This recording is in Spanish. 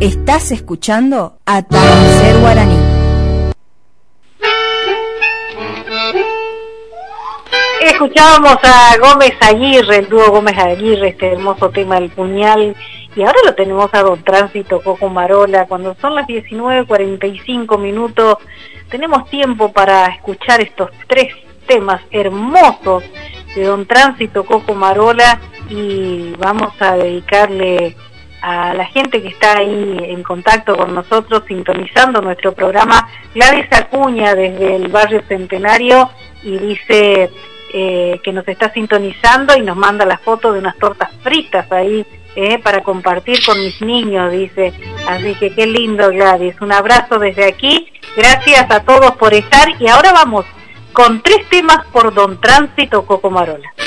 Estás escuchando Atardecer Guaraní. Escuchábamos a Gómez Aguirre, el dúo Gómez Aguirre, este hermoso tema del puñal, y ahora lo tenemos a Don Tránsito Coco Marola. Cuando son las 19:45, tenemos tiempo para escuchar estos 3 temas hermosos de Don Tránsito Coco Marola, y vamos a dedicarle a la gente que está ahí en contacto con nosotros, sintonizando nuestro programa. Gladys Acuña desde el barrio Centenario, y dice que nos está sintonizando y nos manda la foto de unas tortas fritas ahí para compartir con mis niños, dice. Así que qué lindo, Gladys. Un abrazo desde aquí. Gracias a todos por estar, y ahora vamos con 3 temas por Don Tránsito Coco Marola.